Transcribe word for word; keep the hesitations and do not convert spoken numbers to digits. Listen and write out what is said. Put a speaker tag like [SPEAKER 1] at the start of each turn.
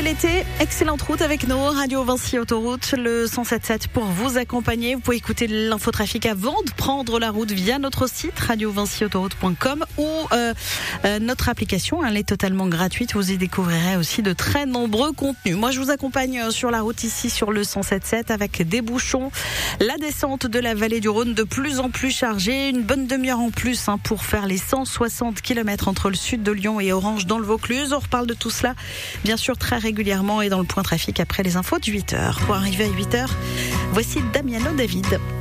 [SPEAKER 1] l'été, excellente route avec nous, Radio Vinci Autoroute, le cent sept sept pour vous accompagner. Vous pouvez écouter l'infotrafic avant de prendre la route via notre site radio vinci autoroute point com ou euh, euh, notre application. Elle est totalement gratuite. Vous y découvrirez aussi de très nombreux contenus. Moi, je vous accompagne sur la route ici sur le cent sept sept avec des bouchons. La descente de la vallée du Rhône de plus en plus chargée. Une bonne demi-heure en plus hein, pour faire les cent soixante kilomètres entre le sud de Lyon et Orange dans le Vaucluse. On reparle de tout cela, bien sûr, très régulièrement et dans le point trafic après les infos de huit heures. Pour arriver à huit heures, voici Damiano David.